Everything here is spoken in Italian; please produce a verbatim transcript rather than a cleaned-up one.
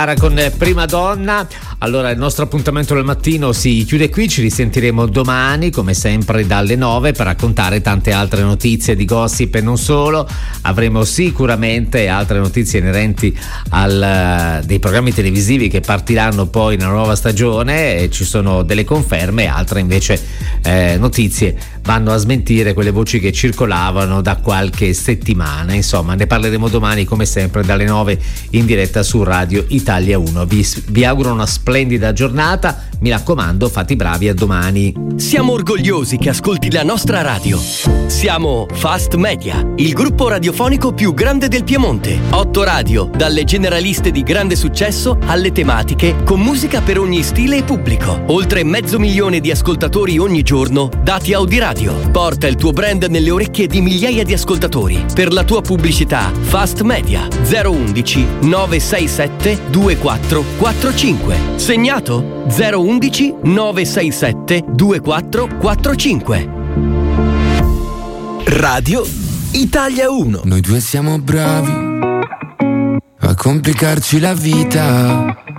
Con Prima Donna. Allora il nostro appuntamento del mattino si chiude qui, ci risentiremo domani come sempre dalle nove per raccontare tante altre notizie di gossip e non solo. Avremo sicuramente altre notizie inerenti al, dei programmi televisivi che partiranno poi nella nuova stagione, e ci sono delle conferme, altre invece eh, notizie vanno a smentire quelle voci che circolavano da qualche settimana. Insomma, ne parleremo domani come sempre dalle nove in diretta su Radio Italia uno. Vi, vi auguro una splendida giornata, mi raccomando, fate i bravi, a domani. Siamo orgogliosi che ascolti la nostra radio. Siamo Fast Media, il gruppo radiofonico più grande del Piemonte. Otto radio, dalle generaliste di grande successo alle tematiche, con musica per ogni stile e pubblico. Oltre mezzo milione di ascoltatori ogni giorno, dati Audiradio. Porta il tuo brand nelle orecchie di migliaia di ascoltatori. Per la tua pubblicità, Fast Media zero undici nove sei sette due quattro quattro cinque. Segnato zero undici nove sei sette due quattro quattro cinque. Radio Italia uno. Noi due siamo bravi a complicarci la vita.